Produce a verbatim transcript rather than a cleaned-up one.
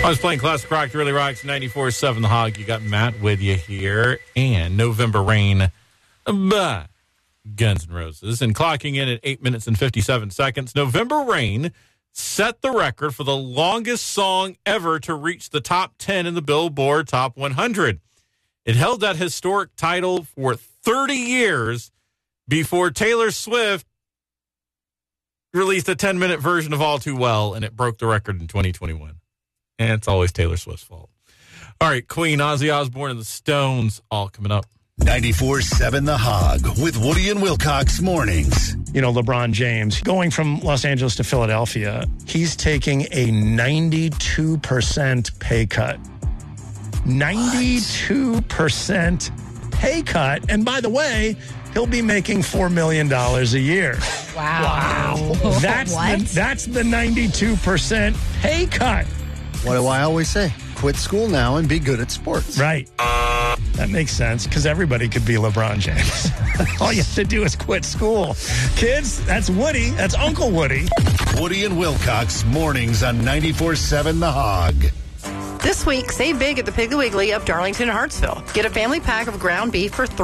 I was playing Classic Rock, Really Rocks, ninety-four point seven The Hog. You got Matt with you here. And November Rain by Guns N' Roses. And clocking in at eight minutes and fifty-seven seconds. November Rain set the record for the longest song ever to reach the top ten in the Billboard Top one hundred. It held that historic title for thirty years before Taylor Swift released a ten-minute version of All Too Well, and it broke the record in twenty twenty-one. And it's always Taylor Swift's fault. All right, Queen, Ozzy Osbourne, and the Stones, all coming up. ninety-four point seven The Hog with Woody and Wilcox mornings. You know, LeBron James, going from Los Angeles to Philadelphia, he's taking a ninety-two percent pay cut. ninety-two percent pay cut. And by the way, he'll be making four million dollars a year. Wow. Wow. That's, what? the, that's the ninety-two percent pay cut. What do I always say? Quit school now and be good at sports. Right. That makes sense because everybody could be LeBron James. All you have to do is quit school. Kids, that's Woody. That's Uncle Woody. Woody and Wilcox mornings on ninety-four point seven The Hog. This week, save big at the Piggly Wiggly of Darlington and Hartsville. Get a family pack of ground beef for